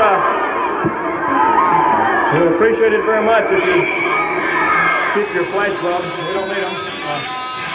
we'll appreciate it very much if you keep your flash gloves. We don't need them.